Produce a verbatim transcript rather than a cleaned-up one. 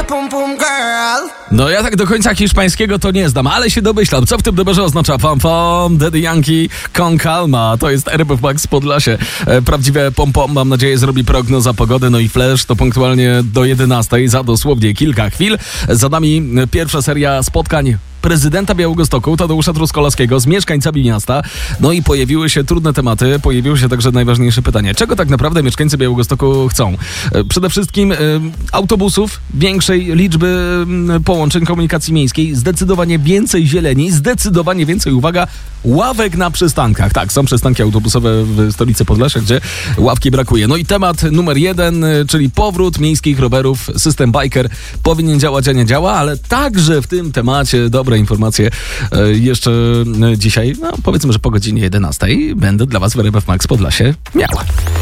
pum pum girl. No ja tak do końca hiszpańskiego to nie znam, ale się domyślam, co w tym numerze oznacza Pam Pam, Daddy Yankee, Con Calma. To jest R P F Max Podlasie. E, prawdziwe pom pom, mam nadzieję, zrobi prognoza pogody. No i Flash to punktualnie do jedenastej, za dosłownie kilka chwil. Za nami pierwsza seria spotkań prezydenta Białegostoku, Tadeusza Truskolaskiego, z mieszkańcami miasta. No i pojawiły się trudne tematy, pojawiło się także najważniejsze pytanie. Czego tak naprawdę mieszkańcy Białegostoku chcą? Przede wszystkim y, autobusów, większej liczby y, połączeń komunikacji miejskiej, zdecydowanie więcej zieleni, zdecydowanie więcej, uwaga, ławek na przystankach. Tak, są przystanki autobusowe w stolicy Podlasia, gdzie ławki brakuje. No i temat numer jeden, y, czyli powrót miejskich rowerów. System Biker powinien działać, a nie działa, ale także w tym temacie dobre informacje e, jeszcze e, dzisiaj, no powiedzmy, że po godzinie jedenastej będę dla was w R P F Max Podlasie miał.